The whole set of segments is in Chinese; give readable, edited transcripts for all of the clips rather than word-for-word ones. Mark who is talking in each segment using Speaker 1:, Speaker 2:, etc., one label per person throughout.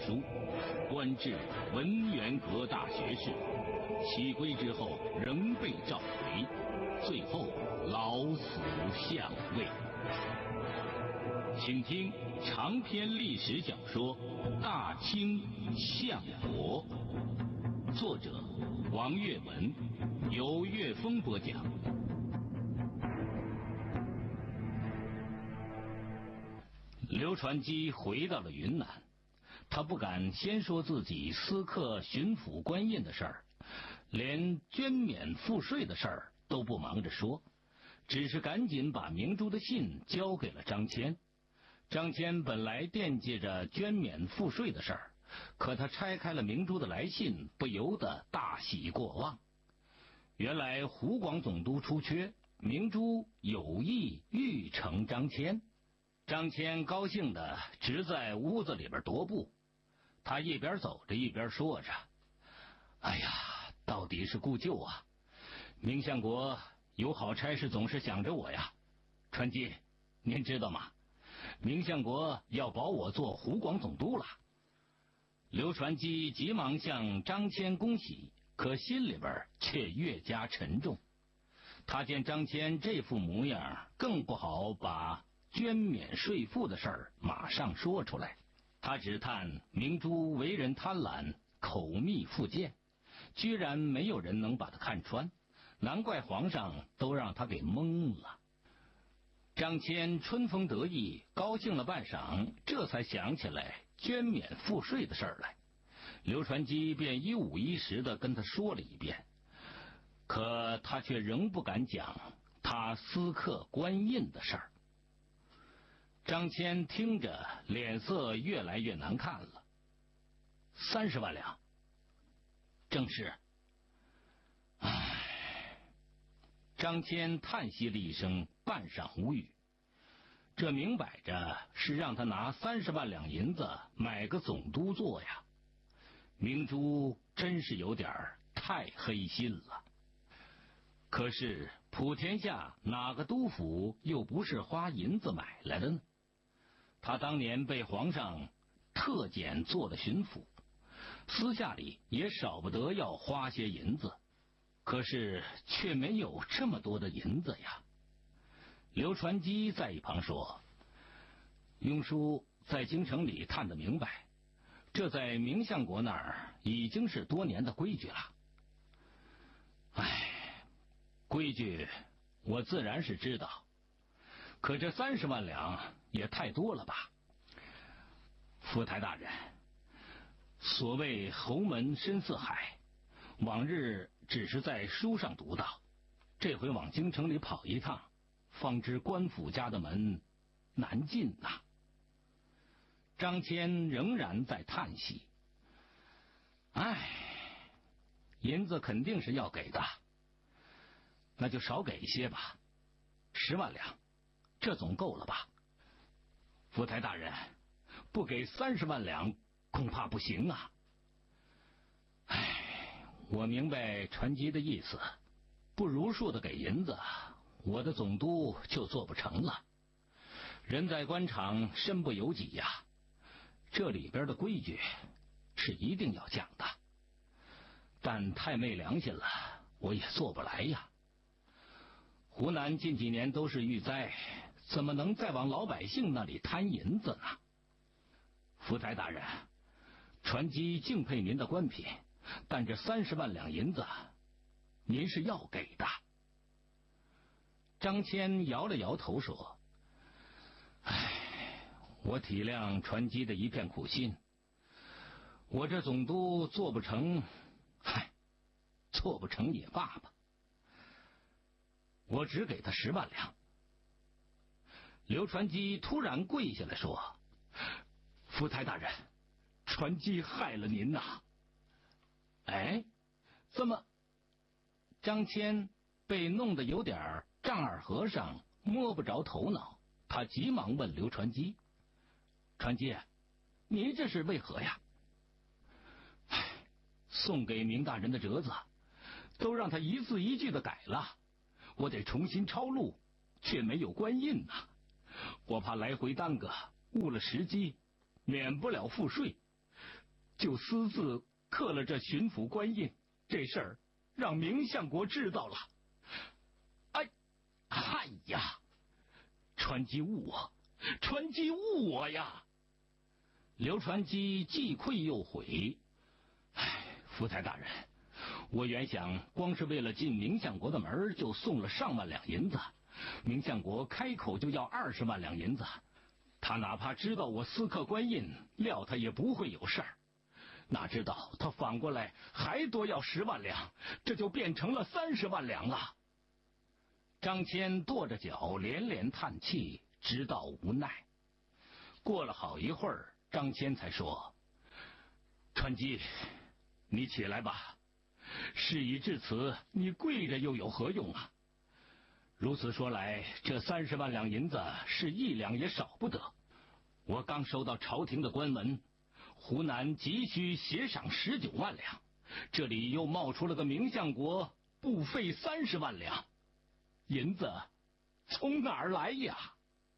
Speaker 1: 书，官至文渊阁大学士。起归之后仍被召回，最后老死相位。请听长篇历史小说《大清相国》，作者王岳文，由岳峰播讲。刘传基回到了云南，他不敢先说自己私刻巡抚官印的事儿，连捐免赋税的事儿都不忙着说，只是赶紧把明珠的信交给了张骞。张骞本来惦记着捐免赋税的事儿，可他拆开了明珠的来信，不由得大喜过望。原来湖广总督出缺，明珠有意预惩张骞。张骞高兴地直在屋子里边踱步，他一边走着一边说着：“哎呀，到底是故旧啊！明相国有好差事总是想着我呀。传基，您知道吗？明相国要保我做湖广总督了。”刘传基急忙向张骞恭喜，可心里边却越加沉重。他见张骞这副模样，更不好把捐免税赋的事儿马上说出来。他只叹明珠为人贪婪，口蜜腹剑，居然没有人能把他看穿，难怪皇上都让他给蒙了。张骞春风得意，高兴了半晌，这才想起来捐免赋税的事儿来。刘传基便一五一十地跟他说了一遍，可他却仍不敢讲他私刻官印的事儿。张骞听着，脸色越来越难看了。30万两，正是。唉，张骞叹息了一声，半晌无语。这明摆着是让他拿30万两银子买个总督做呀。明珠真是有点太黑心了。可是普天下哪个督府又不是花银子买来的呢？他当年被皇上特拣做了巡抚，私下里也少不得要花些银子，可是却没有这么多的银子呀。刘传基在一旁说：“庸叔在京城里探得明白，这在明相国那儿已经是多年的规矩了。”唉，规矩我自然是知道，可这30万两也太多了吧。福台大人，所谓侯门深似海，往日只是在书上读到，这回往京城里跑一趟，方知官府家的门难进呐。张骞仍然在叹息。唉，银子肯定是要给的，那就少给一些吧，10万两，这总够了吧？福台大人，不给30万两恐怕不行啊。唉，我明白传基的意思，不如数的给银子，我的总督就做不成了。人在官场身不由己呀，这里边的规矩是一定要讲的，但太昧良心了，我也做不来呀。湖南近几年都是遇灾，怎么能再往老百姓那里贪银子呢？福台大人，传基敬佩您的官品，但这30万两银子您是要给的。张骞摇了摇头说：“唉，我体谅传基的一片苦心，我这总督做不成，嗨，做不成也罢吧。我只给他10万两。”刘传基突然跪下来说：“福台大人，传基害了您呐！”哎，怎么？张骞被弄得有点丈二和尚摸不着头脑，他急忙问刘传基：“传基，您这是为何呀？”唉，送给明大人的折子都让他一字一句的改了，我得重新抄录，却没有官印呐。我怕来回耽搁，误了时机，免不了赋税。 就私自刻了这巡抚官印，这事儿让明相国知道了。哎呀，传基误我，传基误我呀！刘传基既愧又悔。福台大人，我原想光是为了进明相国的门，就送了上万两银子。明相国开口就要20万两银子，他哪怕知道我私刻官印，料他也不会有事儿。哪知道他反过来还多要10万两，这就变成了30万两了。张骞跺着脚连连叹气，直到无奈。过了好一会儿，张骞才说：“传基，你起来吧。事已至此，你跪着又有何用啊？如此说来，这30万两银子是1两也少不得。我刚收到朝廷的官文，湖南急需协赏19万两，这里又冒出了个明相国，不费30万两，银子从哪儿来呀？”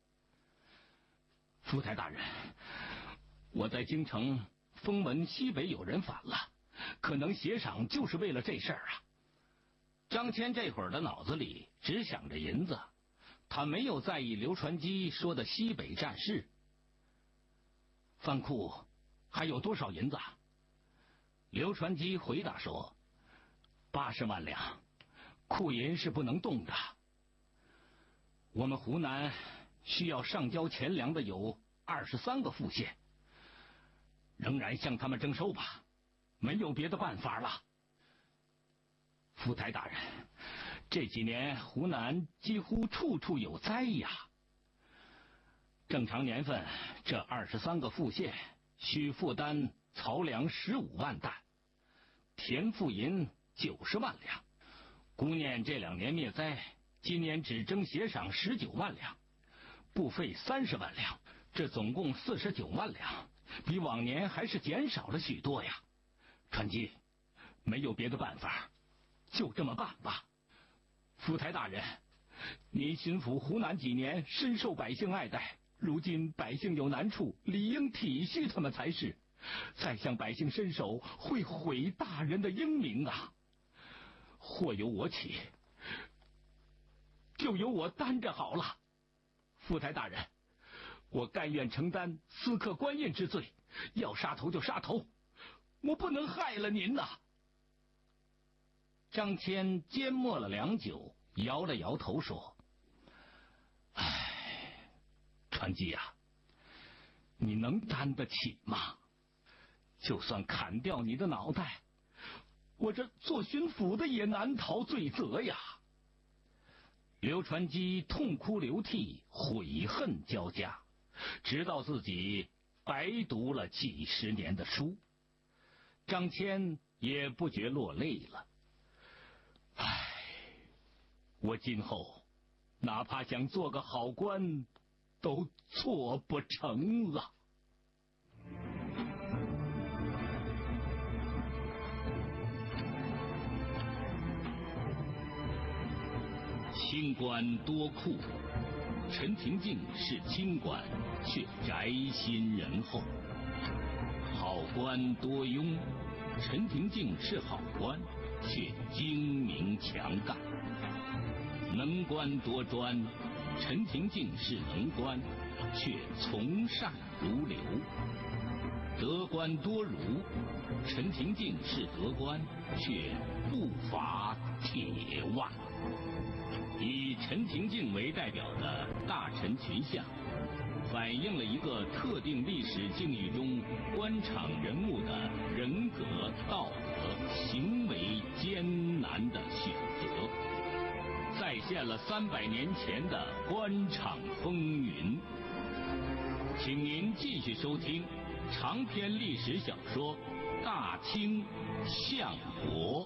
Speaker 1: 福台大人，我在京城风闻西北有人反了，可能协赏就是为了这事儿啊。张骞这会儿的脑子里只想着银子，他没有在意刘传基说的西北战事。藩库还有多少银子？刘传基回答说：“80万两，库银是不能动的。我们湖南需要上交钱粮的有23个府县，仍然向他们征收吧，没有别的办法了。”福台大人，这几年湖南几乎处处有灾呀。正常年份，这23个府县需负担漕粮15万担，田赋银90万两。估念这2年灭灾，今年只征协赏19万两，布费30万两，这总共49万两，比往年还是减少了许多呀。传基，没有别的办法，就这么办吧。福台大人，您巡抚湖南几年，深受百姓爱戴，如今百姓有难处，理应体恤他们才是。再向百姓伸手，会毁大人的英名啊！祸由我起，就由我担着好了。福台大人，我甘愿承担私刻官印之罪，要杀头就杀头，我不能害了您呐。张骞缄默了良久，摇了摇头说：“传基呀，你能担得起吗？就算砍掉你的脑袋，我这做巡抚的也难逃罪责呀。”刘传基痛哭流涕，悔恨交加，直到自己白读了几10年的书。张骞也不觉落泪了。我今后哪怕想做个好官，都做不成了。清官多酷，陈廷敬是清官，却宅心仁厚；好官多庸，陈廷敬是好官，却精明强干；能官多专，陈廷敬是能官，却从善如流；得官多儒，陈廷敬是得官，却不乏铁腕。以陈廷敬为代表的大臣群像，反映了一个特定历史境遇中官场人物的人格、道德、行为艰难的选择，再现了300年前的官场风云。请您继续收听长篇历史小说《大清相国》。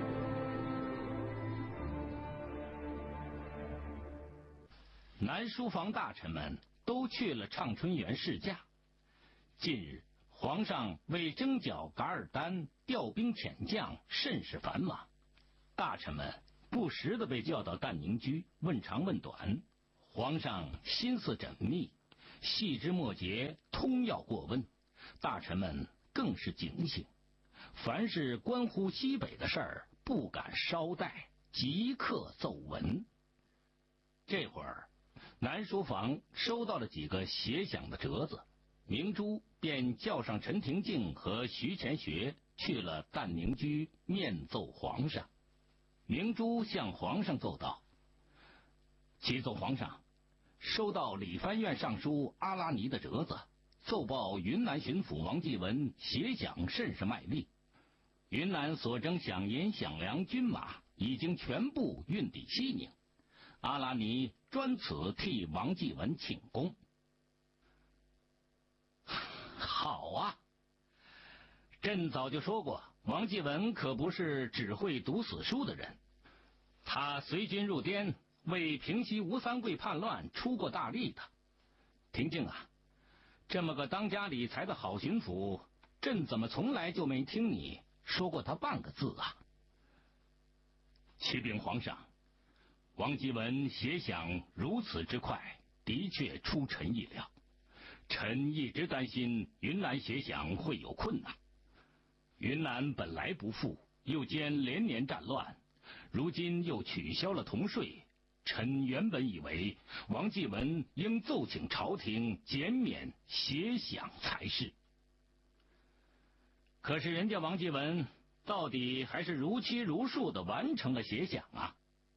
Speaker 1: 南书房大臣们都去了畅春园试驾。近日，皇上为征剿噶尔丹调兵遣将，甚是繁忙。大臣们不时地被叫到淡宁居问长问短，皇上心思缜密，细枝末节通要过问，大臣们更是警醒，凡是关乎西北的事儿，不敢稍待，即刻奏闻。这会儿，南书房收到了几个协响的折子，明珠便叫上陈廷敬和徐乾学去了淡宁居面奏皇上。明珠向皇上奏道：启奏皇上，收到理藩院尚书阿拉尼的折子，奏报云南巡抚王继文协饷甚是卖力，云南所征饷银饷粮军马已经全部运抵西宁，阿拉尼专此替王继文请功。好啊！朕早就说过，王继文可不是只会读死书的人，他随军入滇，为平息吴三桂叛乱出过大力的。廷敬啊，这么个当家理财的好巡抚，朕怎么从来就没听你说过他半个字啊？启禀皇上，王继文协饷如此之快，的确出臣意料。臣一直担心云南协饷会有困难。云南本来不富，又兼连年战乱，如今又取消了铜税，臣原本以为王继文应奏请朝廷减免协饷才是。可是人家王继文到底还是如期如数地完成了协饷啊！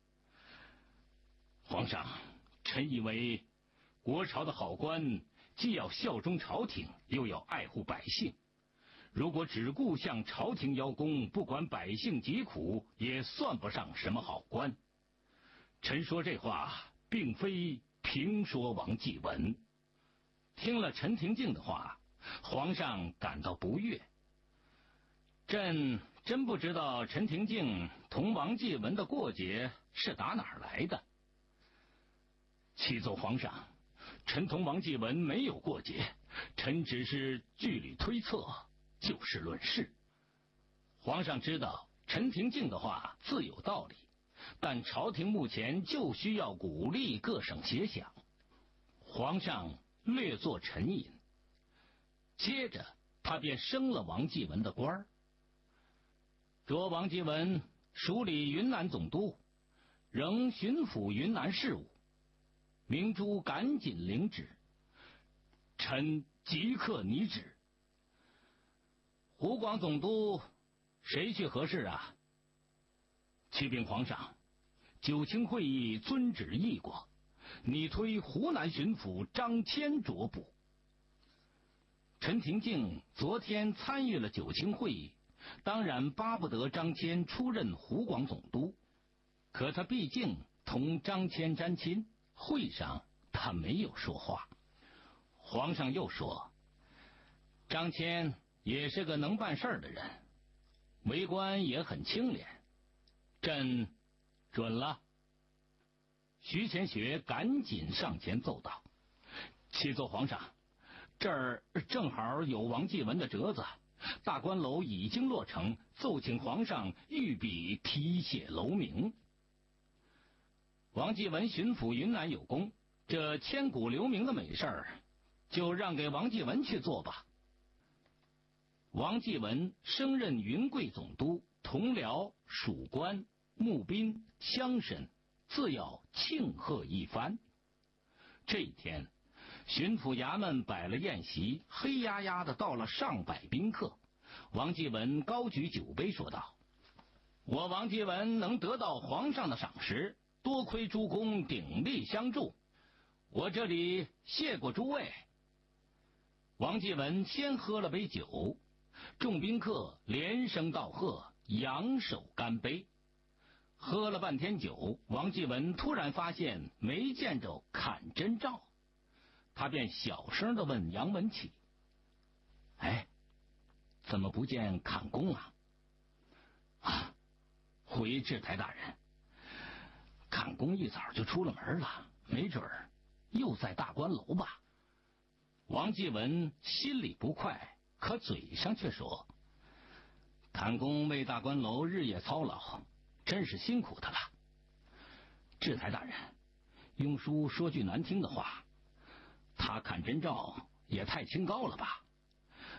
Speaker 1: 皇上，臣以为国朝的好官既要效忠朝廷，又要爱护百姓。如果只顾向朝廷邀功，不管百姓疾苦，也算不上什么好官。臣说这话并非评说王继文。听了陈廷敬的话，皇上感到不悦。朕真不知道陈廷敬同王继文的过节是打哪儿来的。启奏皇上，臣同王继文没有过节，臣只是据理推测，就事论事。皇上知道陈廷敬的话自有道理，但朝廷目前就需要鼓励各省协饷。皇上略作沉吟，接着他便升了王继文的官儿，着王继文署理云南总督，仍巡抚云南事务。明珠赶紧领旨，臣即刻拟旨。湖广总督谁去合适啊？启禀皇上，九卿会议遵旨议过，拟推湖南巡抚张骞着补。陈廷敬昨天参与了九卿会议，当然巴不得张骞出任湖广总督，可他毕竟同张骞沾亲，会上他没有说话。皇上又说，张骞也是个能办事儿的人，为官也很清廉，朕准了。徐乾学赶紧上前奏道：启奏皇上，这儿正好有王继文的折子，大观楼已经落成，奏请皇上御笔题写楼名。王继文巡抚云南有功，这千古留名的美事儿，就让给王继文去做吧。王继文升任云贵总督，同僚、属官、募兵、乡绅，自要庆贺一番。这一天，巡抚衙门摆了宴席，黑压压的到了上百宾客。王继文高举酒杯说道：我王继文能得到皇上的赏识，多亏诸公鼎力相助，我这里谢过诸位。王继文先喝了杯酒，众宾客连声道贺，扬手干杯。喝了半天酒，王继文突然发现没见着砍针照，他便小声地问杨文启：哎，怎么不见砍公啊？啊，回制台大人，砍公一早就出了门了，没准儿又在大观楼吧。王继文心里不快，可嘴上却说：砍公为大观楼日夜操劳，真是辛苦他了。制台大人，庸叔说句难听的话，他砍针照也太清高了吧？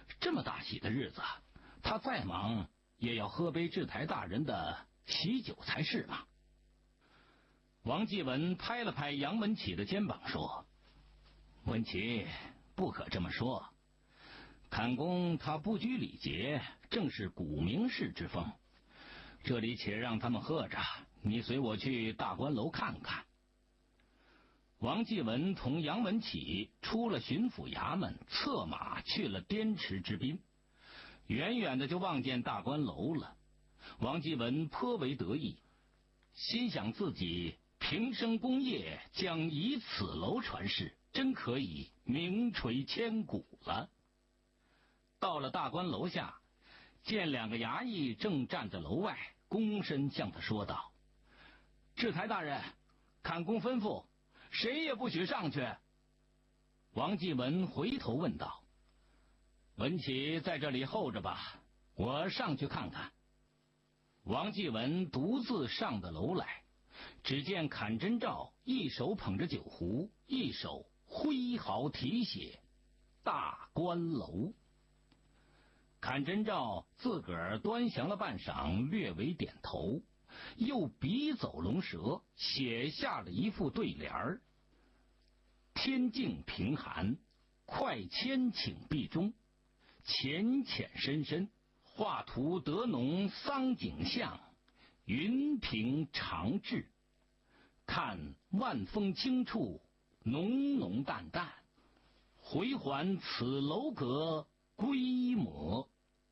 Speaker 1: 这么大喜的日子，他再忙也要喝杯制台大人的喜酒才是嘛。王继文拍了拍杨文启的肩膀说：“文启，不可这么说。砍公他不拘礼节，正是古名士之风。这里且让他们喝着，你随我去大观楼看看。”王继文同杨文启出了巡抚衙门，策马去了滇池之滨。远远的就望见大观楼了。王继文颇为得意，心想自己平生功业将以此楼传世，真可以名垂千古了。到了大观楼下，见2个衙役正站在楼外，躬身向他说道：“制台大人，砍公吩咐，谁也不许上去。”王继文回头问道：“文启在这里候着吧，我上去看看。”王继文独自上的楼来，只见砍真照一手捧着酒壶，一手挥毫题写“大观楼”。砍真照自个儿端详了半晌，略为点头，又笔走龙蛇，写下了一副对联儿：“天境平寒，快迁请壁中，浅浅深深，画图得浓桑景象，云平长志。看万峰清处，浓浓淡淡，回还此楼阁规模。”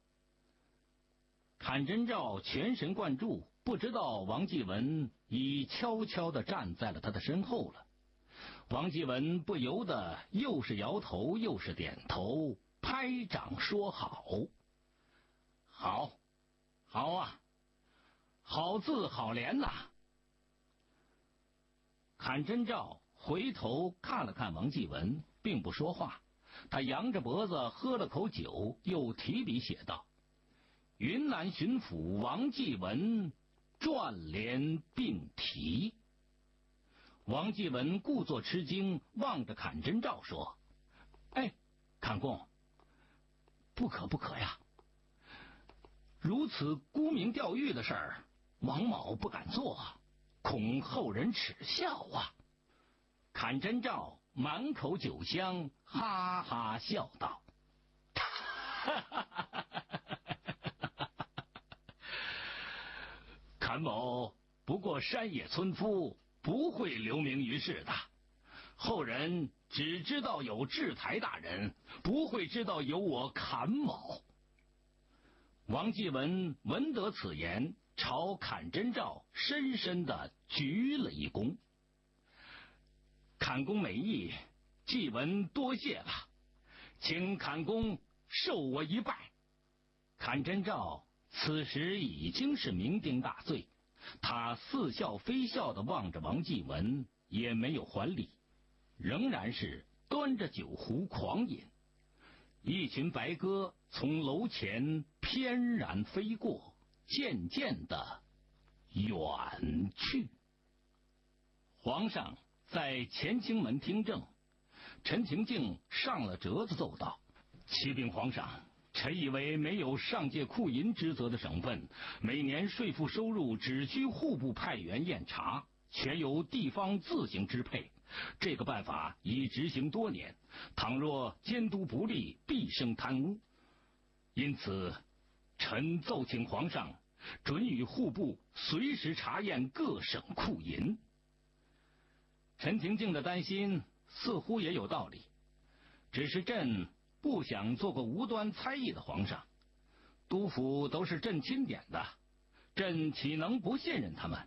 Speaker 1: 砍真照全神贯注，不知道王继文已悄悄地站在了他的身后了。王继文不由得又是摇头又是点头，拍掌说好。好，好啊，好字好联呐。砍真照回头看了看王继文，并不说话，他扬着脖子喝了口酒，又提笔写道：“云南巡抚王继文撰联并题。”王继文故作吃惊，望着砍真照说：“哎，砍公，不可呀！如此沽名钓誉的事儿，王某不敢做，恐后人耻笑啊！”砍真照满口酒香，哈哈笑道：“砍某不过山野村夫，不会留名于世的。后人只知道有制台大人，不会知道有我砍某。”王继文闻得此言，朝砍真照深深地鞠了一躬。“砍公美意，继文多谢了，请砍公受我一拜。”砍真照此时已经是酩酊大醉，他似笑非笑地望着王继文，也没有还礼，仍然是端着酒壶狂饮。一群白鸽从楼前翩然飞过，渐渐地远去。皇上在乾清门听政，陈廷敬上了折子奏道：“启禀皇上，臣以为没有上界库银职责的省份，每年税赋收入只需户部派员验查，全由地方自行支配。这个办法已执行多年，倘若监督不力，必生贪污。因此，臣奏请皇上准予户部随时查验各省库银。”陈廷敬的担心似乎也有道理，只是朕不想做个无端猜疑的皇上。督府都是朕钦点的，朕岂能不信任他们？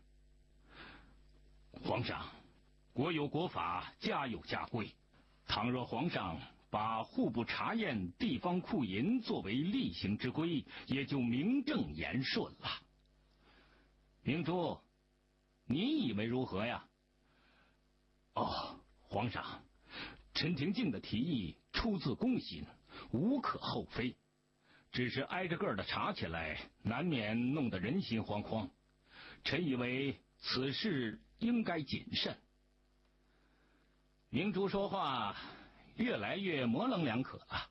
Speaker 1: 皇上，国有国法，家有家规。倘若皇上把户部查验地方库银作为例行之规，也就名正言顺了。明珠，你以为如何呀？哦，皇上，陈廷敬的提议出自公心，无可厚非。只是挨着个的查起来，难免弄得人心惶惶。臣以为此事应该谨慎。明珠说话越来越模棱两可了。